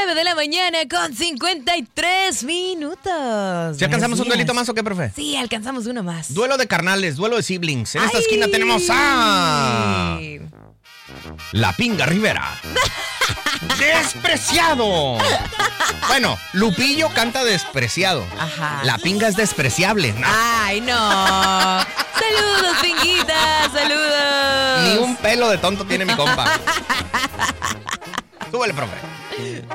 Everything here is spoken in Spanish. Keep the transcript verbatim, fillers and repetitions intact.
nueve de la mañana con cincuenta y tres minutos. ¿Ya alcanzamos un duelito más o qué, profe? Sí, alcanzamos uno más. Duelo de carnales, duelo de siblings. En esta ¡Ay! esquina tenemos a... La Pinga Rivera. ¡Despreciado! Bueno, Lupillo canta despreciado. Ajá. La Pinga es despreciable. No. Ay, no. Saludos, Pinguita, saludos. Ni un pelo de tonto tiene mi compa. Súbele, profe.